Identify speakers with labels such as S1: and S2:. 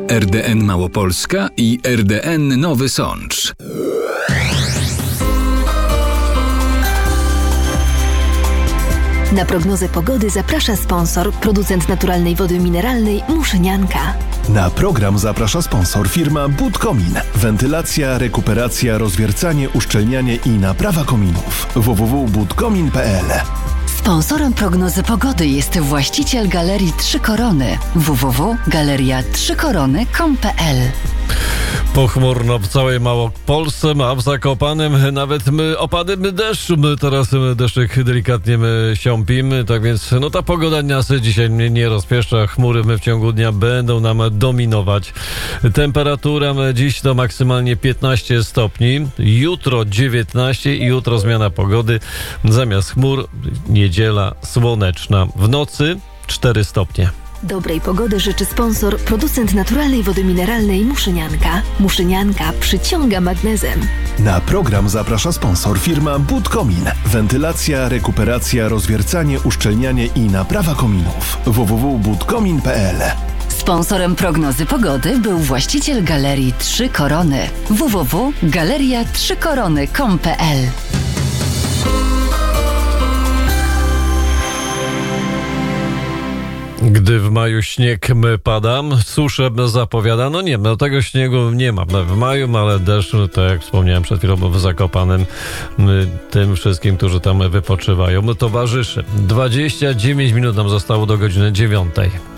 S1: RDN Małopolska i RDN Nowy Sącz.
S2: Na prognozę pogody zaprasza sponsor, producent naturalnej wody mineralnej Muszynianka.
S3: Na program zaprasza sponsor firma Budkomin. Wentylacja, rekuperacja, rozwiercanie, uszczelnianie i naprawa kominów. www.budkomin.pl.
S4: Sponsorem prognozy pogody jest właściciel Galerii Trzy Korony www.galeria3korony.com.pl.
S5: Pochmurno w całej Małopolsce, a w Zakopanem nawet opady deszczu. Teraz deszczyk delikatnie siąpimy, tak więc ta pogoda nas dzisiaj nie rozpieszcza. Chmury w ciągu dnia będą nam dominować. Temperatura dziś to maksymalnie 15 stopni, jutro 19 i jutro zmiana pogody. Zamiast chmur niedziela słoneczna. W nocy 4 stopnie.
S2: Dobrej pogody życzy sponsor, producent naturalnej wody mineralnej Muszynianka. Muszynianka przyciąga magnezem.
S3: Na program zaprasza sponsor firma Budkomin. Wentylacja, rekuperacja, rozwiercanie, uszczelnianie i naprawa kominów. www.budkomin.pl.
S4: Sponsorem prognozy pogody był właściciel Galerii Trzy Korony www.galeria3korony.com.pl.
S5: Gdy w maju śnieg pada, suszę zapowiada. Tego śniegu nie ma w maju, ale deszcz, tak jak wspomniałem przed chwilą, w Zakopanem tym wszystkim, którzy tam wypoczywają, towarzyszy. 29 minut nam zostało do godziny 9.